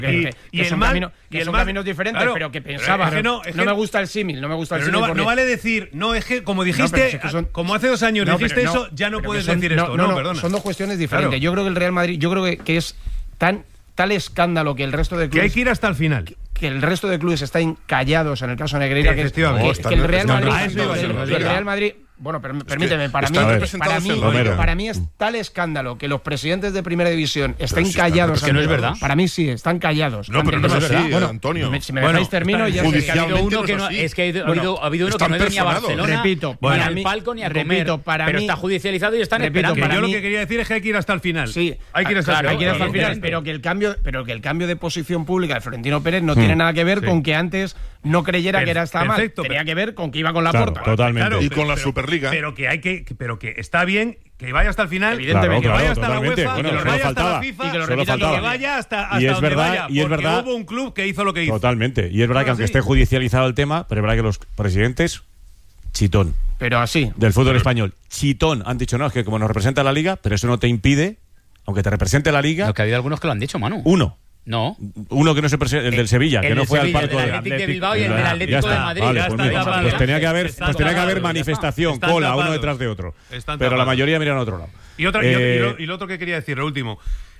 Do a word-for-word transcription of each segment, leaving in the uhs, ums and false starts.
Que, que, y que el son, mal, camino, que y el son mal, caminos diferentes, claro, pero que pensaba. es que no, es no que me gusta el símil, no me gusta el pero símil. no, porque... no vale decir, no, es que como dijiste, no, es que son, como hace dos años no, dijiste no, eso, ya no puedes son, decir no, esto. No, No, no, perdona. son dos cuestiones diferentes. Claro. Yo creo que el Real Madrid, yo creo que, que es tan tal escándalo que el resto de clubes. Que hay que ir hasta el final. Que, que el resto de clubes están callados en el caso de Negreira, que, que, oh, que, que el Real Madrid. Ah, eso iba a ser, que el Real Madrid. Bueno, per, permíteme, para mí, para, mí, para mí es tal escándalo que los presidentes de Primera División estén si callados. Es que no es verdad. Para mí sí, están callados. No, pero no es verdad. Bueno, Antonio. Si me dejáis termino, ya sé que ha habido uno que no. Es que ha habido, ha habido uno que no ha ido ni a Barcelona, repito, ni al palco ni a comer. Pero está judicializado y están esperando. Yo lo que quería decir es que hay que ir hasta el final. Sí, hay que ir hasta el final. Pero que el cambio, pero que el cambio de posición pública de Florentino Pérez no tiene nada que ver con que antes no creyera que era estaba mal. Tenía que ver con que iba con la Porta. Totalmente. Y con la Superliga. Pero que hay que pero que está bien que vaya hasta el final, evidentemente, claro, que vaya claro, hasta totalmente. la UEFA, bueno, que lo vaya hasta la FIFA y que lo repita, que vaya hasta, hasta y es donde verdad, vaya, y es porque verdad, hubo un club que hizo lo que hizo. Totalmente. Y es verdad que aunque esté judicializado el tema, pero es verdad que los presidentes, chitón. Pero así. Del fútbol pero, español, chitón. Han dicho, no, es que como nos representa la Liga, pero eso no te impide, aunque te represente la Liga. No, que ha habido algunos que lo han dicho, Manu. Uno. No. Uno que no es el, el del Sevilla, el que no fue Sevilla, al palco del Atlético de Bilbao y el del Atlético de Madrid. Vale, ya pues, está, mira, está, pues tenía que haber, está pues tenía que haber tapado, manifestación, están cola, tapados, uno detrás de otro. Están pero tapados. La mayoría miran a otro lado. Y, otra, eh, y, lo, y lo otro que quería decir, lo último.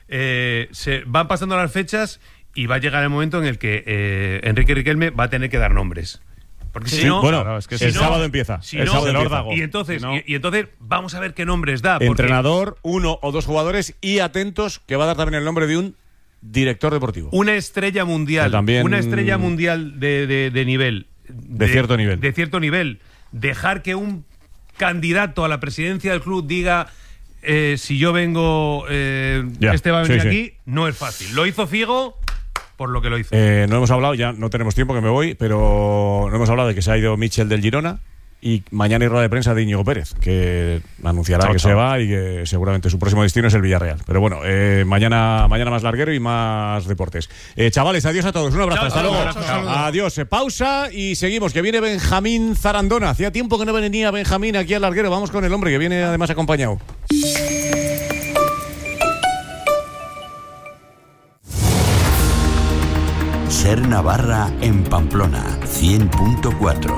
Eh, se van pasando las fechas y va a llegar el momento en el que eh, Enrique Riquelme va a tener que dar nombres. Porque sí, si no, bueno, claro, es que si el no, sábado empieza. Si el no, sábado el empieza. Y entonces, si no, y, y entonces vamos a ver qué nombres da. Entrenador, uno o dos jugadores y atentos que va a dar también el nombre de un director deportivo. Una estrella mundial. También, una estrella mundial de, de, de nivel. De, de cierto nivel. De cierto nivel. Dejar que un candidato a la presidencia del club diga eh, si yo vengo, eh, ya, este va a venir sí, aquí, sí. no es fácil. Lo hizo Figo por lo que lo hizo. Eh, no hemos hablado, ya no tenemos tiempo que me voy, pero no hemos hablado de que se ha ido Michel del Girona. Y mañana hay rueda de prensa de Íñigo Pérez, que anunciará chao, que chao. se va y que seguramente su próximo destino es el Villarreal. Pero bueno, eh, mañana mañana más larguero y más deportes. Eh, chavales, adiós a todos. Un abrazo. Chao, hasta luego. Chao, chao. Adiós. Eh, pausa y seguimos. Que viene Benjamín Zarandona. Hacía tiempo que no venía Benjamín aquí al larguero. Vamos con el hombre que viene además acompañado. Ser Navarra en Pamplona, cien punto cuatro.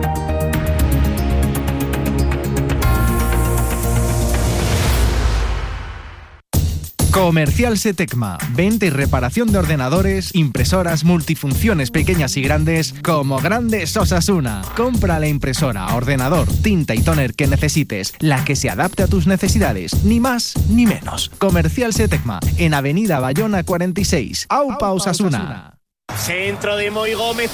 Comercial Setecma, venta y reparación de ordenadores, impresoras, multifunciones pequeñas y grandes, como Grandes Osasuna. Compra la impresora, ordenador, tinta y tóner que necesites, la que se adapte a tus necesidades, ni más ni menos. Comercial Setecma, en Avenida Bayona cuarenta y seis, Aupa Osasuna. Centro de Moy Gómez.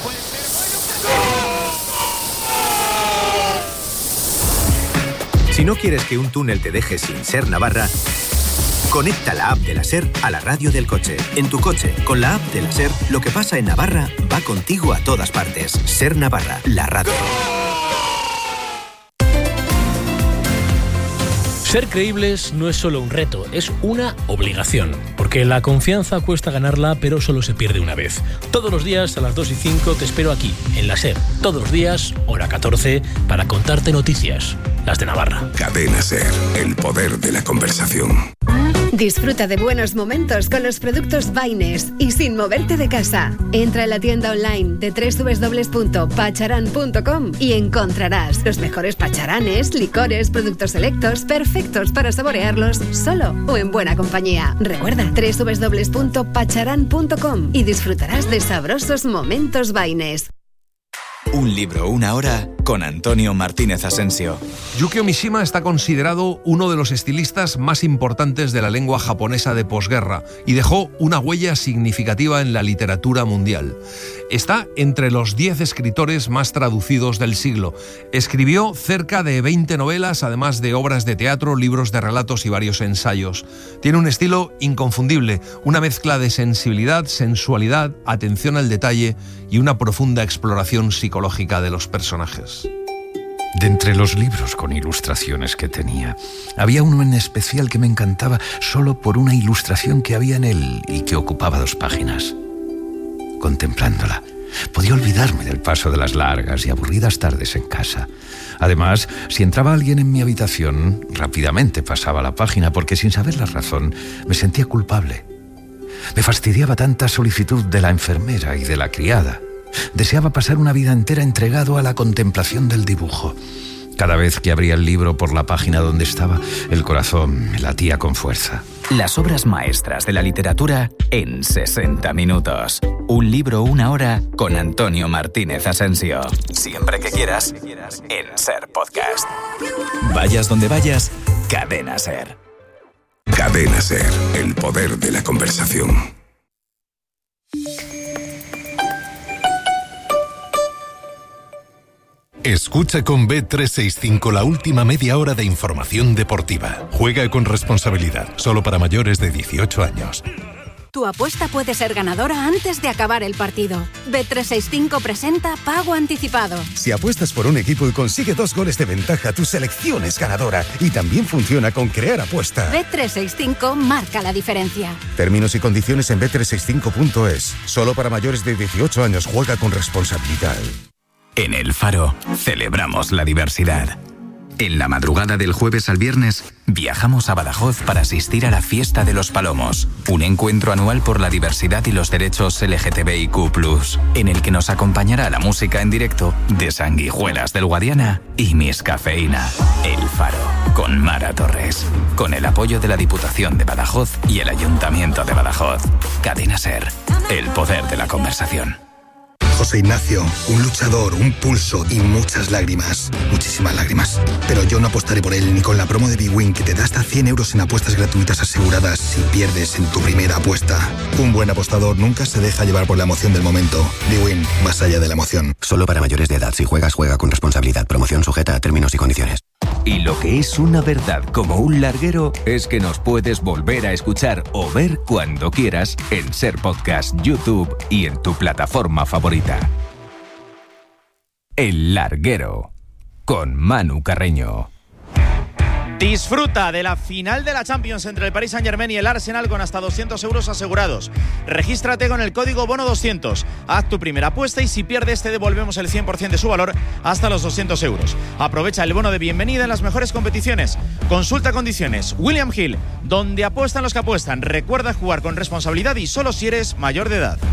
Si no quieres que un túnel te deje sin Ser Navarra, conecta la app de la SER a la radio del coche. En tu coche, con la app de la SER, lo que pasa en Navarra va contigo a todas partes. Ser Navarra, la radio. Ser creíbles no es solo un reto, es una obligación. Porque la confianza cuesta ganarla, pero solo se pierde una vez. Todos los días a las dos y cinco te espero aquí, en la SER. Todos los días, hora catorce, para contarte noticias. Las de Navarra. Cadena SER, el poder de la conversación. Disfruta de buenos momentos con los productos Baines y sin moverte de casa. Entra en la tienda online de doble u doble u doble u punto pacharán punto com y encontrarás los mejores pacharanes, licores, productos selectos, perfectos para saborearlos solo o en buena compañía. Recuerda doble u doble u doble u punto pacharán punto com y disfrutarás de sabrosos momentos Baines. Un libro, una hora, con Antonio Martínez Asensio. Yukio Mishima está considerado uno de los estilistas más importantes de la lengua japonesa de posguerra y dejó una huella significativa en la literatura mundial. Está entre los diez escritores más traducidos del siglo. Escribió cerca de veinte novelas, además de obras de teatro, libros de relatos y varios ensayos. Tiene un estilo inconfundible, una mezcla de sensibilidad, sensualidad, atención al detalle y una profunda exploración psicológica de los personajes. De entre los libros con ilustraciones que tenía, había uno en especial que me encantaba solo por una ilustración que había en él y que ocupaba dos páginas. Contemplándola, podía olvidarme del paso de las largas y aburridas tardes en casa. Además, si entraba alguien en mi habitación, rápidamente pasaba la página porque sin saber la razón me sentía culpable. Me fastidiaba tanta solicitud de la enfermera y de la criada. Deseaba pasar una vida entera entregado a la contemplación del dibujo. Cada vez que abría el libro por la página donde estaba, el corazón me latía con fuerza. Las obras maestras de la literatura en sesenta minutos. Un libro, una hora, con Antonio Martínez Asensio. Siempre que quieras, en SER Podcast. Vayas donde vayas, Cadena SER. Cadena SER, el poder de la conversación. Escucha con B trescientos sesenta y cinco la última media hora de información deportiva. Juega con responsabilidad, solo para mayores de dieciocho años. Tu apuesta puede ser ganadora antes de acabar el partido. B trescientos sesenta y cinco presenta Pago Anticipado. Si apuestas por un equipo y consigue dos goles de ventaja, tu selección es ganadora. Y también funciona con Crear Apuesta. B trescientos sesenta y cinco marca la diferencia. Términos y condiciones en B trescientos sesenta y cinco punto es. Solo para mayores de dieciocho años. Juega con responsabilidad. En El Faro celebramos la diversidad. En la madrugada del jueves al viernes viajamos a Badajoz para asistir a la Fiesta de los Palomos, un encuentro anual por la diversidad y los derechos L G T B I Q plus, en el que nos acompañará la música en directo de Sanguijuelas del Guadiana y Miss Cafeína. El Faro, con Mara Torres, con el apoyo de la Diputación de Badajoz y el Ayuntamiento de Badajoz. Cadena SER, el poder de la conversación. José Ignacio, un luchador, un pulso y muchas lágrimas. Muchísimas lágrimas. Pero yo no apostaré por él ni con la promo de BWin, que te da hasta cien euros en apuestas gratuitas aseguradas si pierdes en tu primera apuesta. Un buen apostador nunca se deja llevar por la emoción del momento. BWin, más allá de la emoción. Solo para mayores de edad. Si juegas, juega con responsabilidad. Promoción sujeta a términos y condiciones. Y lo que es una verdad como un larguero es que nos puedes volver a escuchar o ver cuando quieras en SER Podcast, YouTube y en tu plataforma favorita. El Larguero, con Manu Carreño. Disfruta de la final de la Champions entre el Paris Saint-Germain y el Arsenal con hasta doscientos euros asegurados. Regístrate con el código bono doscientos. Haz tu primera apuesta y si pierdes te devolvemos el cien por ciento de su valor hasta los doscientos euros. Aprovecha el bono de bienvenida en las mejores competiciones. Consulta condiciones. William Hill, donde apuestan los que apuestan. Recuerda jugar con responsabilidad y solo si eres mayor de edad.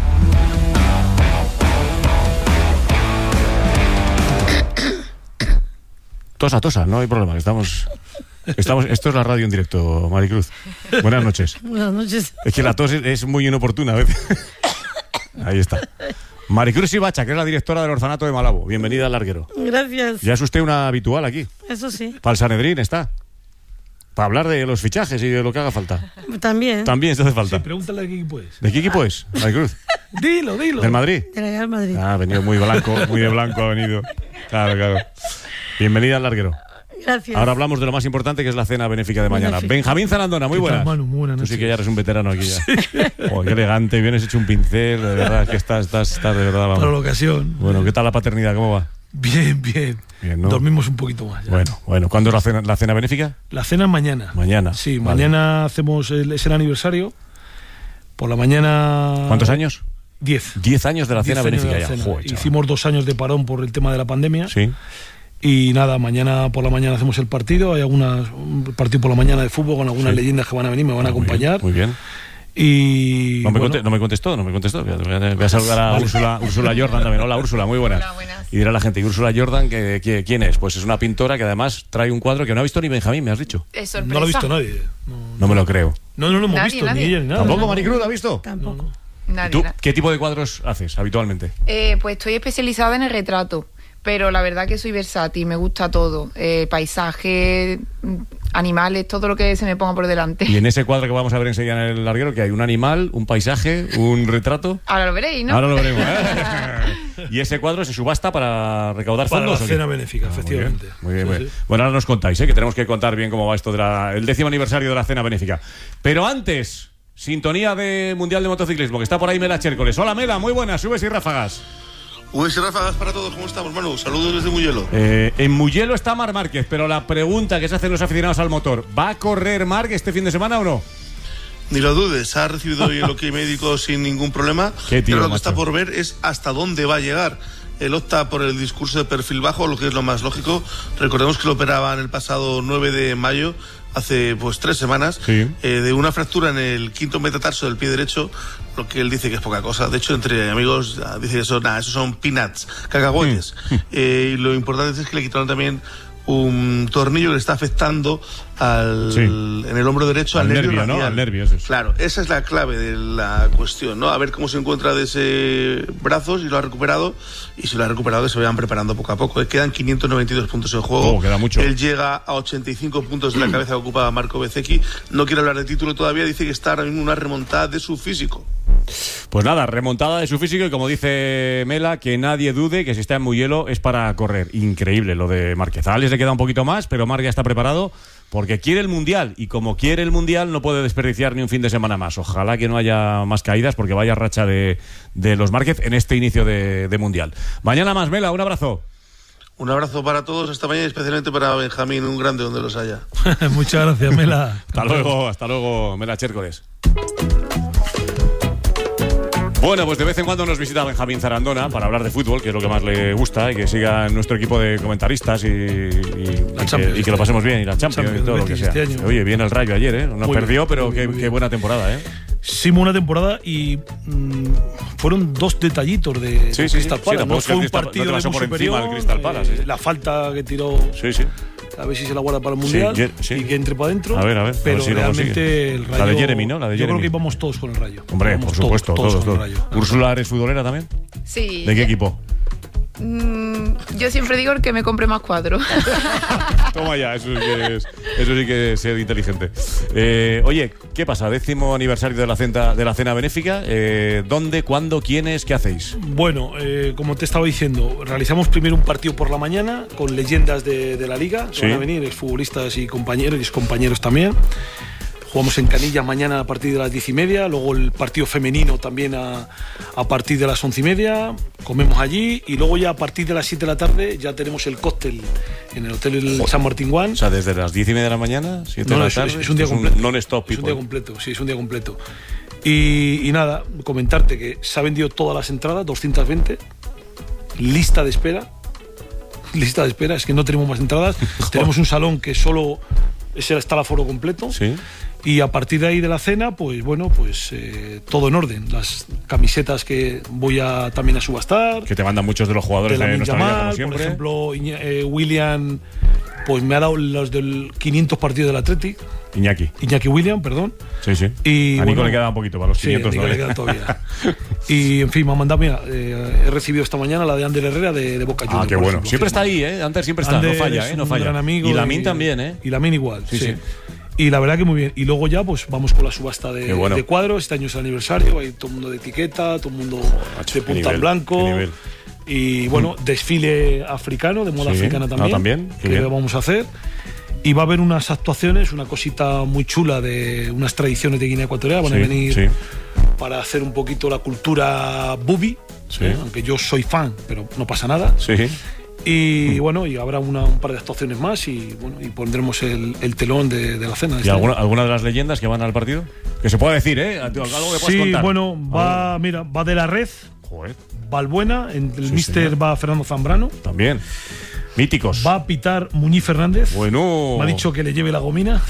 Tosa, tosa, no hay problema, estamos... Estamos, esto es la radio en directo, Maricruz. Buenas noches. Buenas noches. Es que la tos es, es muy inoportuna a veces. Ahí está. Maricruz Ibacha, que es la directora del Orfanato de Malabo. Bienvenida al Larguero. Gracias. Ya es usted una habitual aquí. Eso sí. Para el Sanedrín está. Para hablar de los fichajes y de lo que haga falta. También. También se hace falta. Sí, pregúntale de qué equipo es. ¿De qué equipo es, Maricruz? Dilo, dilo. ¿Del Madrid? De la Real Madrid. Ah, ha venido muy blanco, muy de blanco ha venido. Claro, claro. Bienvenida al Larguero. Gracias. Ahora hablamos de lo más importante, que es la cena benéfica de mañana. Benéfica. Benjamín Zarandona, muy buenas. Manu, muy buenas Tú noches. sí que ya eres un veterano aquí ya. Sí. Oh, qué elegante, vienes hecho un pincel, de verdad, que estás, estás, estás de verdad. Vamos. Para la ocasión. Bueno, ¿qué tal la paternidad? ¿Cómo va? Bien, bien. Bien, ¿no? Dormimos un poquito más. Ya. Bueno, bueno. ¿Cuándo es la cena, la cena benéfica? La cena es mañana. Mañana. Sí, vale. Mañana hacemos el, es el aniversario. Por la mañana. ¿Cuántos años? Diez. Diez años de la cena benéfica la ya. Cena. Joder, hicimos dos años de parón por el tema de la pandemia. Sí. Y nada, mañana por la mañana hacemos el partido. Hay algunas, un partido por la mañana de fútbol con algunas sí. leyendas que van a venir, me van a acompañar. Muy bien. Y no me, bueno. conte, no me contestó, no me contestó. Voy a, voy a saludar a vale. Úrsula, Úrsula Jordan también. Hola Úrsula, muy buenas. Hola, buenas. Y dirá la gente, ¿y Úrsula Jordan que, que, quién es? Pues es una pintora que además trae un cuadro que no ha visto ni Benjamín, me has dicho. Es sorpresa. No lo ha visto nadie. No, no me lo creo. No, no lo hemos nadie, visto, nadie. ni ella ni nada. ¿Tampoco, no, Maricruz, ha visto? Tampoco. No. Nadie, ¿Tú nadie. qué tipo de cuadros haces habitualmente? Eh, pues estoy especializada en el retrato. Pero la verdad que soy versátil, me gusta todo. Eh, paisaje, animales, todo lo que se me ponga por delante. Y en ese cuadro que vamos a ver enseguida en el Larguero, que hay un animal, un paisaje, un retrato. Ahora lo veréis, ¿no? Ahora lo veremos. ¿eh? Y ese cuadro se subasta para recaudar para fondos. Para la cena benéfica, ah, efectivamente. Muy bien, muy bien. Sí, muy bien. Sí. Bueno, ahora nos contáis, ¿eh? Que tenemos que contar bien cómo va esto del décimo aniversario de la cena benéfica. Pero antes, sintonía de Mundial de Motociclismo, que está por ahí Mela Chércoles. Hola Mela, muy buenas, subes y ráfagas. Uy, ráfagas para todos, ¿cómo estamos, Manu? Saludos desde Mugello. Eh, en Mugello está Marc Márquez, pero la pregunta que se hacen los aficionados al motor, ¿va a correr Marc este fin de semana o no? Ni lo dudes, ha recibido hoy el ok médico sin ningún problema. Qué tío, pero lo que macho. está por ver es hasta dónde va a llegar. Él opta por el discurso de perfil bajo, lo que es lo más lógico. Recordemos que lo operaban el pasado nueve de mayo hace pues tres semanas, sí. eh, de una fractura en el quinto metatarso del pie derecho, lo que él dice que es poca cosa. De hecho, entre amigos dice que eso, nada, eso son peanuts, cacahuetes. Mm. Eh, y lo importante es que le quitaron también un tornillo que le está afectando al, sí. en el hombro derecho al, al nervio, nervio, radial. ¿no? Al nervio, eso es. Claro, esa es la clave de la cuestión, ¿no? A ver cómo se encuentra de ese brazo, si lo ha recuperado, y si lo ha recuperado, que se vayan preparando poco a poco. Quedan quinientos noventa y dos puntos en juego. Oh, queda mucho. Él llega a ochenta y cinco puntos de la cabeza que ocupa Marco Bezzecchi. No quiere hablar de título todavía, dice que está ahora mismo una remontada de su físico. Pues nada, remontada de su físico y como dice Mela, que nadie dude que si está en muy hielo es para correr. Increíble lo de Márquez. A Alex le queda un poquito más, pero Márquez ya está preparado porque quiere el Mundial y como quiere el Mundial no puede desperdiciar ni un fin de semana más. Ojalá que no haya más caídas porque vaya racha de, de los Márquez en este inicio de, de Mundial. Mañana más, Mela, un abrazo. Un abrazo para todos esta mañana y especialmente para Benjamín, un grande donde los haya. Muchas gracias, Mela. Hasta luego, hasta luego, Mela Chércoles. Bueno, pues de vez en cuando nos visita Benjamín Zarandona para hablar de fútbol, que es lo que más le gusta, y que siga en nuestro equipo de comentaristas y, y, y, que, y que lo pasemos bien, y la Champions, Champions y todo lo que sea. Este año. Oye, bien el Rayo ayer, ¿eh? No muy perdió, bien, pero qué, qué buena temporada, ¿eh? Sí, buena temporada y mmm, fueron dos detallitos de, sí, de sí, Crystal sí, Palace. sí, no fue un Crystal, partido no de muy por superior, encima el Crystal Palace, eh, sí. La falta que tiró, sí, sí. a ver si se la guarda para el Mundial, sí, sí. y que entre para adentro. A ver, a ver, pero a ver si realmente el Rayo. La de Jeremy, ¿no? La de yo Jeremy. creo que íbamos todos con el Rayo. Hombre, íbamos por supuesto, todos, todos. todos, todos. ¿Úrsula eres futbolera también? Sí. ¿De qué equipo? Mm, yo siempre digo el que me compre más cuadros. Toma ya, eso sí que es, eso sí que es ser inteligente. Eh, oye, ¿qué pasa? Décimo aniversario de la cena, de la cena benéfica. Eh, ¿Dónde, cuándo, quiénes, qué hacéis? Bueno, eh, como te estaba diciendo, realizamos primero un partido por la mañana con leyendas de, de la liga. Sí. Van a venir exfutbolistas y compañeros y excompañeros también. Jugamos en Canillas mañana a partir de las diez y media, luego el partido femenino también a, a partir de las once y media, comemos allí y luego ya a partir de las siete de la tarde ya tenemos el cóctel en el Hotel el San Martín One. O sea, desde las diez y media de la mañana, siete no, de la tarde. Es, es un día completo. Un non-stop. Es un día completo, sí, es un día completo. Y, y nada, comentarte que se han vendido todas las entradas, doscientas veinte, lista de espera, lista de espera, es que no tenemos más entradas, tenemos un salón que solo está el aforo completo. Sí. Y a partir de ahí de la cena, pues bueno, pues eh, todo en orden. Las camisetas que voy a también a subastar. Que te mandan muchos de los jugadores de, de nuestra Yamal, liga, como siempre. Por ejemplo, Iña, eh, William, pues me ha dado los del quinientos partidos del Athletic. Iñaki. Iñaki William, perdón. Sí, sí. Y, a Nico bueno, le queda un poquito para los quinientos. Sí, a Nico le queda todavía. Y en fin, me ha mandado, mira, eh, he recibido esta mañana la de Ander Herrera de, de Boca Juniors. Ah, qué bueno. Ejemplo, siempre está ahí, ¿eh? Ander siempre está, Ander no falla, ¿eh? No falla. Gran amigo y Lamin también, ¿eh? Y Lamin igual, sí. sí. sí. sí. Y la verdad que muy bien. Y luego ya pues vamos con la subasta de, bueno. de cuadros. Este año es el aniversario, hay todo el mundo de etiqueta, todo el mundo oh, de punta en blanco. Y bueno, mm. desfile africano, de moda sí. africana también, ah, ¿también? que bien. vamos a hacer. Y va a haber unas actuaciones, una cosita muy chula de unas tradiciones de Guinea Ecuatorial. Van sí, a venir sí. para hacer un poquito la cultura bubi, sí. ¿eh? Aunque yo soy fan, pero no pasa nada. Sí. Y bueno, y habrá una, un par de actuaciones más y bueno, y pondremos el, el telón de, de la cena. ¿Y alguna, alguna de las leyendas que van al partido? Que se puede decir, ¿eh? Algo que puedas sí, contar. bueno, va, oh. mira, va de la red. Joder. Valbuena, en el sí, míster señor. va Fernando Zambrano. También. Míticos. Va a pitar Muñiz Fernández. Bueno. Me ha dicho que le lleve la gomina.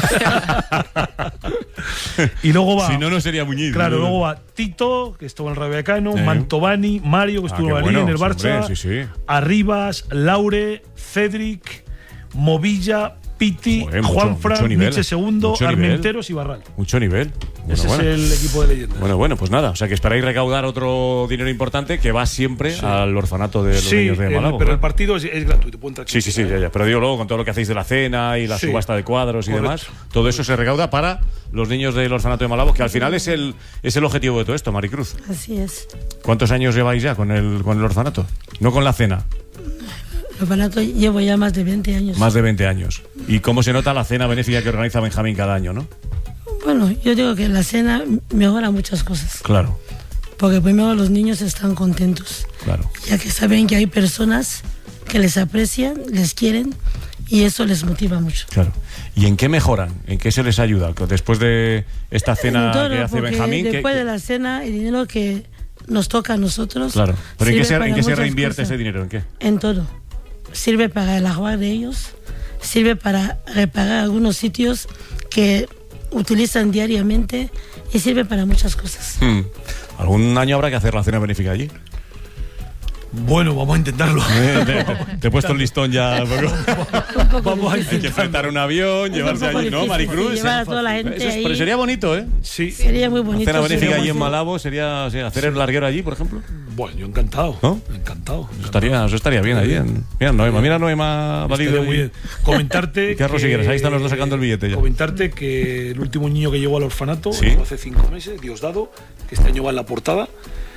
Y luego va. Si no, no sería Muñiz. Claro, ¿no? luego va Tito, que estuvo en el Rayo Vallecano, eh. Mantovani, Mario, que estuvo ah, bueno, en el Barça, hombre, sí, sí. Arribas, Laure, Cedric, Movilla, Piti, Joder, Juanfran, Nietzsche Segundo, Armenteros y Barral. Mucho nivel. Bueno, Ese bueno. es el equipo de leyendas. Bueno, bueno, pues nada. O sea que esperáis recaudar otro dinero importante que va siempre sí. al orfanato de los sí, niños de Malabo. Sí, pero el partido es, es gratuito. Sí, sí, sí. Ya, ya. Pero digo luego con todo lo que hacéis de la cena y la sí. subasta de cuadros y Correcto. demás, todo eso se recauda para los niños del orfanato de Malabo, que al final es el, es el objetivo de todo esto, Maricruz. Así es. ¿Cuántos años lleváis ya con el, con el orfanato? No con la cena. El orfanato llevo ya más de veinte años. Más de veinte años. ¿Y cómo se nota la cena benéfica que organiza Benjamín cada año, no? Bueno, yo digo que la cena mejora muchas cosas. Claro. Porque primero los niños están contentos. Claro. Ya que saben que hay personas que les aprecian, les quieren y eso les motiva mucho. Claro. ¿Y en qué mejoran? ¿En qué se les ayuda? Después de esta cena todo, que hace Benjamín. Después que, de la cena, el dinero que nos toca a nosotros. Claro. ¿Pero en qué se, en qué se reinvierte cosas. ese dinero? ¿En qué? En todo. Sirve para el agua de ellos, sirve para reparar algunos sitios que utilizan diariamente y sirve para muchas cosas. Hmm. ¿Algún año habrá que hacer la cena benéfica allí? Bueno, vamos a intentarlo. Eh, te, te, te he puesto el listón ya. Vamos a Hay que enfrentar un avión, Es llevarse un poco allí, ¿no, difícil, Maricruz? sí, llevar a toda la gente Eso es- ahí. Pero sería bonito, ¿eh? Sí. Sería muy bonito. Cena benéfica sería allí en muy- Malabo sería, sería hacer el larguero allí, por ejemplo. Bueno, yo encantado. ¿No? Encantado. Eso estaría, eso estaría bien allí. En, mira, Noema, mira Noema Valido. Estaría muy y- bien. Comentarte y Carlos que- Higueras, ahí están los dos sacando el billete ya. Comentarte que el último niño que llegó al orfanato ¿Sí? llegó hace cinco meses, Diosdado, que este año va en la portada.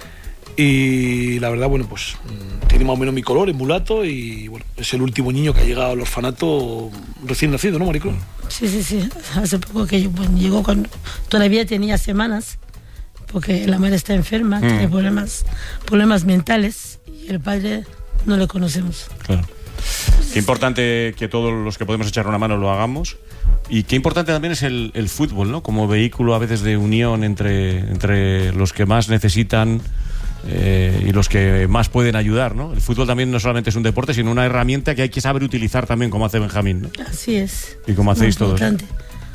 Y la verdad, bueno, pues mm, tiene más o menos mi color, es mulato y bueno, es el último niño que ha llegado al orfanato recién nacido, ¿no, Maricruz? Sí, sí, sí. Hace poco que bueno, llegó cuando todavía tenía semanas, porque la madre está enferma, Mm. tiene problemas, problemas mentales y el padre no le conocemos. Claro. Qué importante que todos los que podemos echar una mano lo hagamos. Y qué importante también es el, el fútbol, ¿no? Como vehículo a veces de unión entre, entre los que más necesitan eh, y los que más pueden ayudar, ¿no? El fútbol también no solamente es un deporte, sino una herramienta que hay que saber utilizar también, como hace Benjamín, ¿no? Así es. Y como hacéis Muy todos. importante.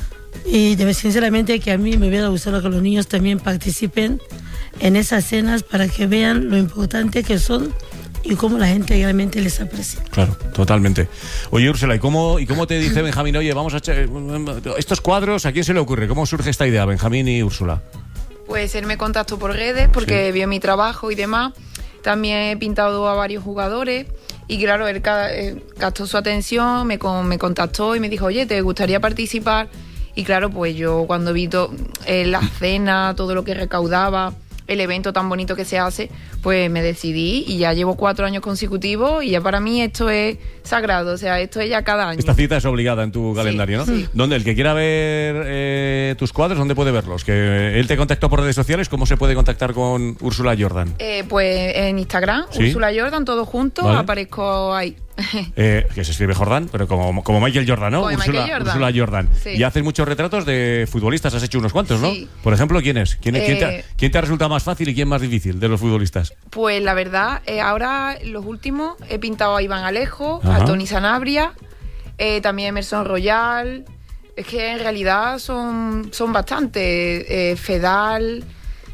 Y de- sinceramente que a mí me hubiera gustado que los niños también participen en esas cenas para que vean lo importante que son y cómo la gente realmente les aprecia. Claro, totalmente. Oye, Úrsula, ¿y cómo, ¿y cómo te dice Benjamín? Oye, vamos a echar estos cuadros, ¿a quién se le ocurre? ¿Cómo surge esta idea, Benjamín y Úrsula? Pues él me contactó por redes porque vio mi trabajo y demás. También he pintado a varios jugadores y claro, él ca- eh, captó su atención, me, con- me contactó y me dijo, oye, ¿te gustaría participar? Y claro, pues yo cuando vi to- eh, la cena, todo lo que recaudaba, el evento tan bonito que se hace, pues me decidí y ya llevo cuatro años consecutivos y ya para mí esto es sagrado, o sea, esto es ya cada año. Esta cita es obligada en tu calendario, ¿no? sí. ¿Dónde? El que quiera ver eh, tus cuadros, ¿dónde puede verlos? Que él te contactó por redes sociales, ¿cómo se puede contactar con Úrsula Jordan? Eh, pues en Instagram, Sí. Úrsula Jordan, todo junto, Vale. aparezco ahí. Eh, que se escribe Jordan, pero como, como Michael Jordan, ¿no? Como Úrsula Michael Jordan. Úrsula Jordan. Sí. Y haces muchos retratos de futbolistas, has hecho unos cuantos, ¿no? Sí. Por ejemplo, ¿quién es? ¿Quién, quién te, ha- Eh, quién te ha resultado más fácil y quién más difícil de los futbolistas? Pues la verdad, eh, ahora los últimos he pintado a Iván Alejo, Ajá. a Tony Sanabria, eh, también Emerson Royal. Es que en realidad son, son bastantes. Eh, Fedal,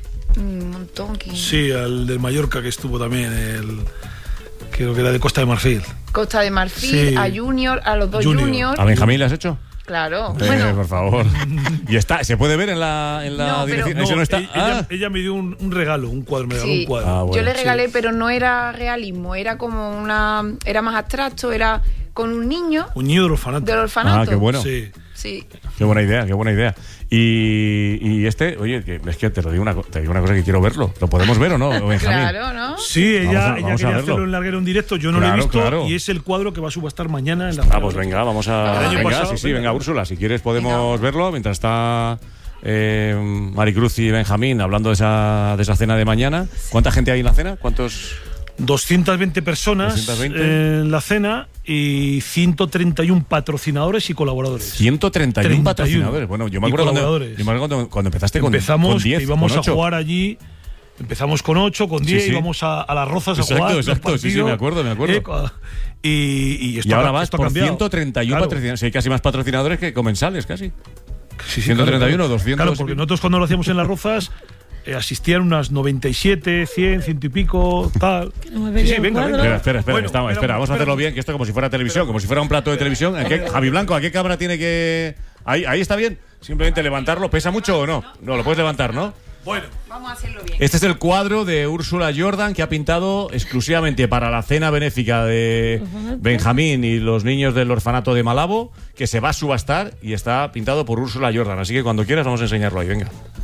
un montón. ¿quién? Sí, al del Mallorca que estuvo también, el, creo que era de Costa de Marfil. Costa de Marfil, Sí. a Junior, a los dos Junior. Juniors. ¿A Benjamín le has hecho? Claro. Eh, bueno, por favor. Y está, ¿se puede ver en la, en la No, pero- dirección? No, ¿Ese no está? ella, Ah. ella me dio un, un regalo, un cuadro, me regaló sí. un cuadro. Ah, bueno. yo le Sí. regalé, pero no era realismo, era como una. Era más abstracto, era con un niño Un niño del orfanato. del orfanato. Ah, qué bueno. Sí. Sí. Qué buena idea, qué buena idea. Y, y este, oye, que- es que te lo digo una, co- te digo una cosa que quiero verlo. ¿Lo podemos ver o no, Benjamín? Claro, ¿no? Sí, ella, Vamos a- ella vamos a quería verlo. hacerlo en larguero en directo, yo no lo Claro, he visto claro. y es el cuadro que va a subastar mañana en la Ah, pues venga, vamos El a. año Venga, pasado, sí, sí, venga. venga, Úrsula, si quieres podemos verlo mientras está eh, Maricruz y Benjamín hablando de esa, de esa cena de mañana. ¿Cuánta gente hay en la cena? ¿Cuántos? doscientas veinte personas doscientas veinte. en la cena y ciento treinta y uno patrocinadores y colaboradores. ciento treinta y uno treinta y uno. patrocinadores. Bueno, yo me Y acuerdo cuando, colaboradores. yo me acuerdo cuando, cuando empezaste con, Empezamos, con diez, que íbamos con a ocho. jugar allí. Empezamos con ocho, con Sí, diez, sí. íbamos a, a las Rozas a Exacto, jugar. los exacto, sí, sí, partidos, me acuerdo, me acuerdo. eh, co- y, y, esto Y ahora ha- vas esto ha por cambiado. ciento treinta y uno Claro. patrocinadores. Hay casi más patrocinadores que comensales, casi. Sí, sí, ciento treinta y uno, claro, claro. doscientos. Claro, porque nosotros cuando lo hacíamos en las Rozas eh, asistían unas noventa y siete, cien, ciento y pico, tal. Sí, sí, venga, venga. Espera, espera, espera, Bueno, estamos- espera, espera, vamos a hacerlo espera. bien, que esto como si fuera televisión, como si fuera un plato de televisión. ¿En qué- Javi Blanco, ¿a qué cámara tiene que...? Ahí, ahí está bien. Simplemente levantarlo. ¿Pesa mucho o no? No, lo puedes levantar, ¿no? Bueno. Vamos a hacerlo bien. Este es el cuadro de Úrsula Jordan que ha pintado exclusivamente para la cena benéfica de Benjamín y los niños del orfanato de Malabo, que se va a subastar y está pintado por Úrsula Jordan. Así que cuando quieras vamos a enseñarlo ahí, venga.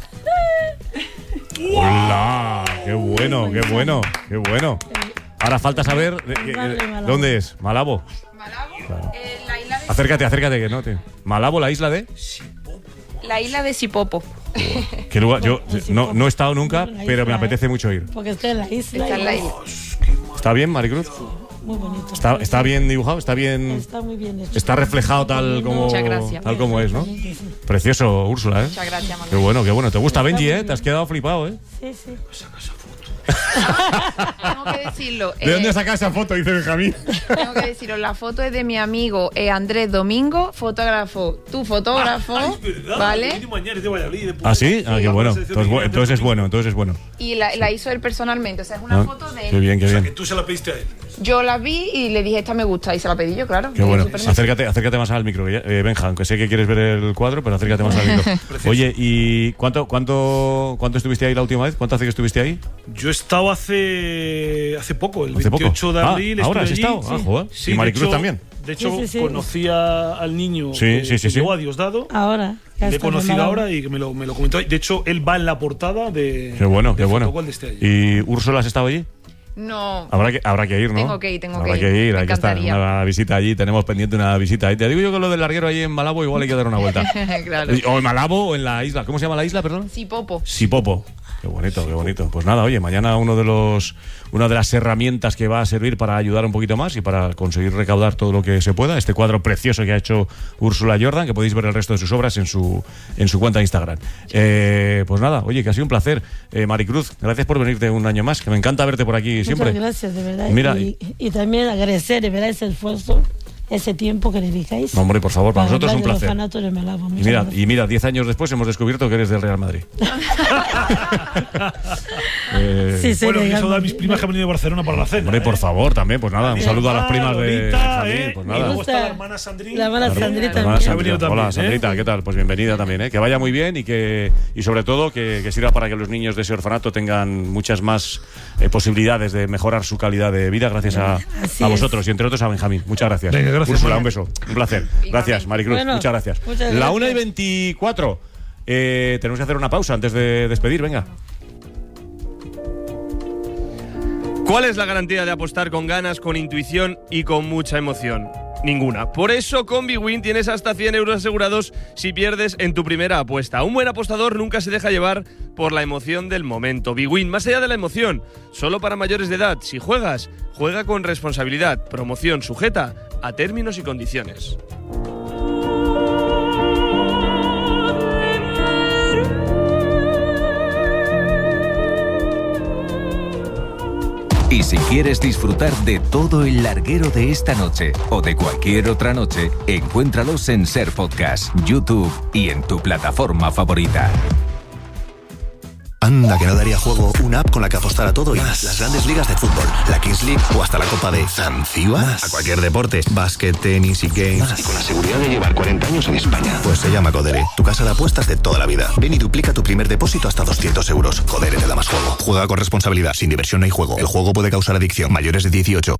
¡Hola! ¡Qué bueno, qué bueno, qué bueno! Ahora falta saber de- que- Vale, eh, Malabo. dónde es. Malabo. Malabo, eh, la, isla de, Acércate, acércate, que no te. Malabo, la isla de. la isla de Sipopo. ¿Qué lugar? Yo no, no he estado nunca, pero me apetece mucho ir. Porque está en la isla. Está en la y- isla. ¿Está bien, Maricruz? Muy bonito. ¿Está, está bien dibujado? ¿Está bien? Está muy bien hecho. Está reflejado tal como, Muchas gracias. tal como es, ¿no? Precioso, Úrsula, ¿eh? Muchas gracias, Manuel. Qué bueno, qué bueno. ¿Te gusta Benji, eh? Te has quedado flipado, ¿eh? Sí, sí. Tengo que decirlo. ¿De dónde sacas esa foto? Dice Benjamín. Tengo que deciros, la foto es de mi amigo eh, Andrés Domingo, fotógrafo. Tu fotógrafo, Ah, es verdad, ¿vale? el último año es de Valladolid, de ¿Ah, sí? Ah, qué bueno. Sí. Entonces, bu- entonces es bueno, entonces es bueno. Y la, la hizo él personalmente, o sea, es una Ah, foto de él. Qué bien, qué O sea, bien. que tú se la pediste a él. Yo la vi y le dije, esta me gusta, y se la pedí yo, claro. Qué bueno. Súper bien. Acércate, acércate más al micro, eh, Benja, aunque sé que quieres ver el cuadro, pero acércate más al micro. Oye, ¿y cuánto, cuánto, cuánto estuviste ahí la última vez? ¿Cuánto hace que estuviste ahí? Yo he estado hace hace poco, el ¿Hace poco? veintiocho de Ah, abril. ¿ahora has estuve allí. estado? Ah, joder. Sí, ¿Y de Maricruz hecho- también? De hecho, Sí, sí, sí. conocí a- al niño Sí, que, sí, sí, que sí. llegó a Diosdado. Ahora. ya Le he está conocido preparado. ahora y que me lo, me lo comentó. De hecho, él va en la portada de. Qué bueno, de qué bueno. Fotocall de este año. ¿Y Úrsula has estado allí? No. Habrá que, habrá que ir, ¿no? Tengo que ir, tengo habrá que que ir. ir. Me Hay que estar encantaría. una visita allí. Tenemos pendiente una visita ahí. Te digo yo que lo del larguero ahí en Malabo igual hay que dar una vuelta. Claro. O en Malabo o en la isla. ¿Cómo se llama la isla, perdón? Sí, Popo. Sipopo. Qué bonito, qué bonito. Pues nada, oye, mañana uno de los, una de las herramientas que va a servir para ayudar un poquito más y para conseguir recaudar todo lo que se pueda. Este cuadro precioso que ha hecho Úrsula Jordan, que podéis ver el resto de sus obras en su, en su cuenta de Instagram. Eh, pues nada, oye, que ha sido un placer. Eh, Maricruz, gracias por venirte un año más, que me encanta verte por aquí siempre. Muchas gracias, de verdad. Mira, y, y también agradecer, de verdad, ese esfuerzo, ese tiempo que dedicáis. No, hombre, por favor, para nosotros es un hablar de placer. los orfanatos de Malabo. Y Muchas mira, gracias. y mira, diez años después hemos descubierto que eres del Real Madrid. Eh, Sí, sí, Bueno, que digamos. eso da a mis primas que han venido de Barcelona para la cena. Hombre, por ¿eh? favor, también, pues nada, un saludo a las primas de Lolita, Benjamín, ¿eh? pues Y nada. luego está la hermana Sandrita. La hermana Sandrita Hermana también. Sandrita. Ha venido también, Hola, ¿eh? Sandrita, ¿qué tal? Pues bienvenida también, ¿eh? Que vaya muy bien y que y sobre todo que, que sirva para que los niños de ese orfanato tengan muchas más eh, posibilidades de mejorar su calidad de vida gracias a, Así a es. vosotros y entre otros a Benjamín. Muchas gracias. Venga, gracias. Úrsula, un beso, un placer. Gracias, Maricruz, Bueno, muchas gracias. muchas La gracias. una y veinticuatro. Eh, tenemos que hacer una pausa antes de despedir, venga. ¿Cuál es la garantía de apostar con ganas, con intuición y con mucha emoción? Ninguna. Por eso con BWIN tienes hasta cien euros asegurados si pierdes en tu primera apuesta. Un buen apostador nunca se deja llevar por la emoción del momento. BWIN, más allá de la emoción, solo para mayores de edad. Si juegas, juega con responsabilidad. Promoción sujeta a términos y condiciones. Y si quieres disfrutar de todo el larguero de esta noche o de cualquier otra noche, encuéntralos en Ser Podcast, YouTube y en tu plataforma favorita. Anda, que no daría juego una app con la que apostar a todo y más. Las grandes ligas de fútbol, la Kings League o hasta la Copa de Zanzíbar. A cualquier deporte, básquet, tenis y games. Más. Y con la seguridad de llevar cuarenta años en España. Pues se llama Codere, tu casa de apuestas de toda la vida. Ven y duplica tu primer depósito hasta doscientos euros. Codere te da más juego. Juega con responsabilidad, sin diversión no hay juego. El juego puede causar adicción. Mayores de dieciocho.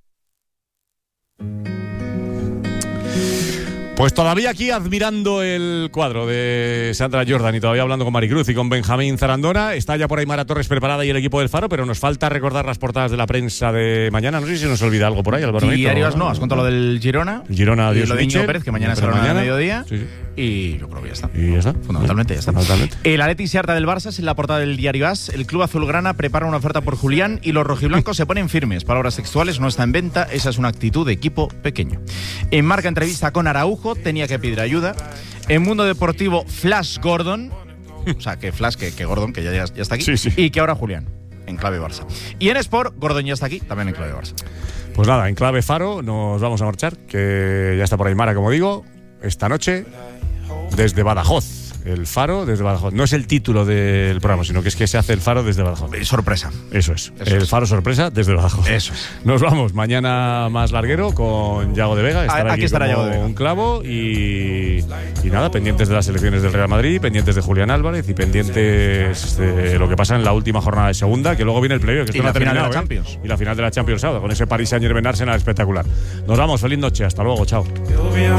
Pues todavía aquí admirando el cuadro de Sandra Jordan y todavía hablando con Maricruz y con Benjamín Zarandona. Está ya por ahí Mara Torres preparada y el equipo del Faro, pero nos falta recordar las portadas de la prensa de mañana. No sé si se nos olvida algo por ahí, Álvaro. Diarios no, has contado lo del Girona. Girona, y adiós, lo de Íñigo Michel. Pérez, que mañana Pero será a mañana. mediodía. Sí, sí. Y yo creo que ya está. Y ya está. Fundamentalmente ya está. Fundamentalmente. El Atleti se harta del Barça es en la portada del diario AS. El club azulgrana prepara una oferta por Julián y los rojiblancos se ponen firmes. Palabras textuales, no está en venta. Esa es una actitud de equipo pequeño. En Marca, entrevista con Araujo, tenía que pedir ayuda. En Mundo Deportivo, Flash Gordon. O sea, que Flash, que, que Gordon, que ya, ya está aquí. Sí, sí. Y que ahora Julián, en clave Barça. Y en Sport, Gordon ya está aquí, también en clave Barça. Pues nada, en clave Faro nos vamos a marchar, que ya está por ahí Mara, como digo, esta noche desde Badajoz. El Faro desde Badajoz. No es el título del programa, sino que es que se hace el Faro desde Badajoz. Sorpresa. Eso es. Eso el es. Faro sorpresa desde Badajoz. Eso es. Nos vamos. Mañana más larguero con Yago de Vega. Estará Aquí aquí estará como Yago de Vega. un clavo. Y, y nada, pendientes de las elecciones del Real Madrid, pendientes de Julián Álvarez y pendientes de lo que pasa en la última jornada de segunda, que luego viene el playoff, que Y esto no la ha final de terminado, la ¿eh? Champions. Y la final de la Champions sábado, con ese Paris Saint-Germain Arsenal espectacular. Nos vamos. Feliz noche. Hasta luego. Chao.